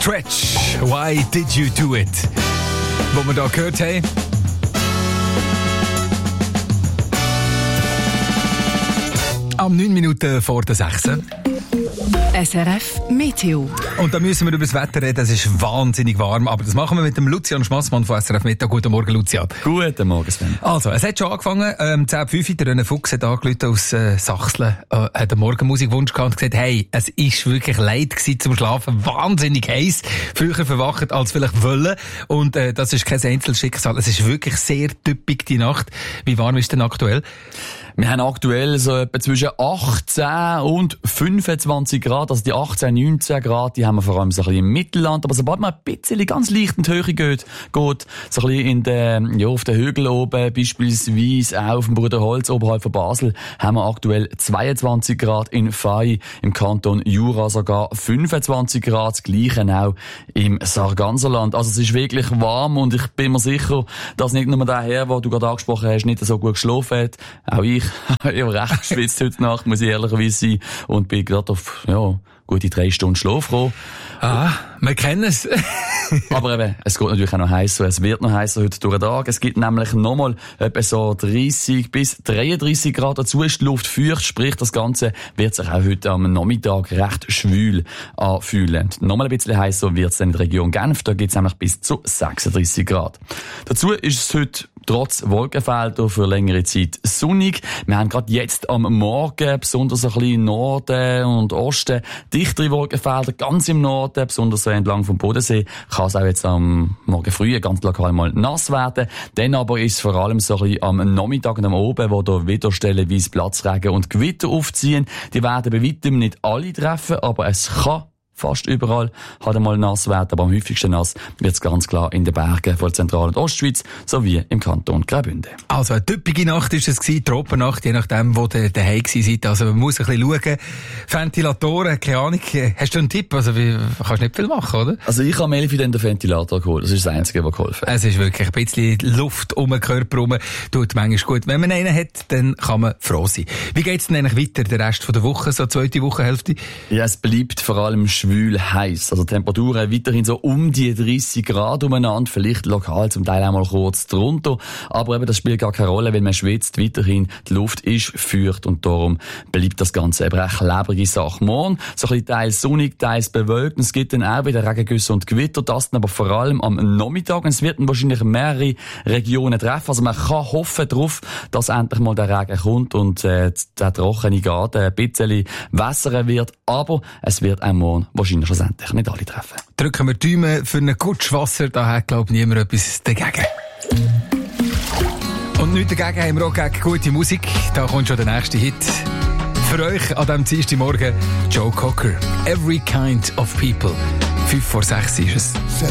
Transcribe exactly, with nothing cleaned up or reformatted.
Stretch, Why Did You Do It? Wo wir da gehört haben. Am neun Minuten vor der sechs. S R F Meteo. Und da müssen wir über das Wetter reden. Es ist wahnsinnig warm, aber das machen wir mit dem Lucian Schmassmann von S R F Meteo. Guten Morgen, Lucian. Guten Morgen, Sven. Also, es hat schon angefangen. Ähm, zehn Uhr fünf, der René Fuchs hat angerufen aus äh, Sachsen, äh, hat einen Morgenmusikwunsch gehabt und gesagt, hey, es ist wirklich leid gewesen zum Schlafen. Wahnsinnig heiß. Früher verwacht als vielleicht wollen. Und äh, das ist kein Einzelschicksal. Es ist wirklich sehr typisch die Nacht. Wie warm ist denn aktuell? Wir haben aktuell so etwa zwischen achtzehn und fünfundzwanzig Grad. Also die achtzehn, neunzehn Grad, die haben wir vor allem so ein bisschen im Mittelland. Aber sobald man ein bisschen ganz leicht in die Höhe geht, geht so ein bisschen in den, ja, auf den Hügeln oben, beispielsweise auch auf dem Bruderholz oberhalb von Basel, haben wir aktuell zweiundzwanzig Grad in Fay, im Kanton Jura sogar fünfundzwanzig Grad, das Gleiche auch im Sarganserland. Also es ist wirklich warm und ich bin mir sicher, dass nicht nur der Herr, den du gerade angesprochen hast, nicht so gut geschlafen hat. Auch ich. Ich habe recht geschwitzt heute Nacht, muss ich ehrlicherweise sein. Und bin gerade auf, ja, gute drei Stunden Schlaf gekommen. Ah, wir kennen es. Aber eben, es geht natürlich auch noch heißer. Es wird noch heißer heute durch den Tag. Es gibt nämlich nochmal etwa so dreißig bis dreiunddreißig Grad. Dazu ist die Luft feucht, sprich, das Ganze wird sich auch heute am Nachmittag recht schwül anfühlen. Nochmal ein bisschen heißer wird es in der Region Genf. Da gibt es nämlich bis zu sechsunddreißig Grad. Dazu ist es heute trotz Wolkenfelder für längere Zeit sonnig. Wir haben gerade jetzt am Morgen, besonders ein bisschen Norden und Osten, dichtere Wolkenfelder, ganz im Norden, besonders so entlang vom Bodensee, kann es auch jetzt am Morgen früh ganz lokal mal nass werden. Dann aber ist es vor allem so ein bisschen am Nachmittag und am Oben, wo da wieder stellenweise Platzregen und Gewitter aufziehen. Die werden bei weitem nicht alle treffen, aber es kann fast überall hat einmal nass werden, aber am häufigsten nass wird es ganz klar in den Bergen von der Zentral- und Ostschweiz sowie im Kanton Graubünden. Also eine typische Nacht ist es gewesen, Tropennacht, je nachdem, wo ihr daheim gewesen seid. Also man muss ein bisschen schauen. Ventilatoren, keine Ahnung. Hast du einen Tipp? Also wie, kannst nicht viel machen, oder? Also ich habe mir den Ventilator geholt. Das ist das Einzige, was geholfen hat. Es ist wirklich ein bisschen Luft um den Körper herum. Tut manchmal gut. Wenn man einen hat, dann kann man froh sein. Wie geht's denn eigentlich weiter, der Rest von der Woche, so zweite Wochenhälfte? Ja, es bleibt vor allem schwül heiß. Also Temperaturen weiterhin so um die dreißig Grad umeinander, vielleicht lokal zum Teil einmal kurz drunter. Aber eben, das spielt gar keine Rolle, weil man schwitzt weiterhin. Die Luft ist feucht und darum bleibt das Ganze eben eine klebrige Sache. Morgen so ein bisschen teils sonnig, teils bewölkt. Es gibt dann auch wieder Regengüsse und Gewitter. Das dann aber vor allem am Nachmittag. Und es wird dann wahrscheinlich mehrere Regionen treffen. Also man kann hoffen darauf, dass endlich mal der Regen kommt und äh, der trockene Garten ein bisschen wässern wird. Aber es wird auch morgen wahrscheinlich schlussendlich nicht alle treffen. Drücken wir die Daumen für ein Kutschwasser, da hat, glaube ich, niemand etwas dagegen. Und nichts dagegen haben wir auch gegen gute Musik. Da kommt schon der nächste Hit. Für euch an diesem Dienstagmorgen Joe Cocker. Every Kind of People. Fünf vor sechs ist es.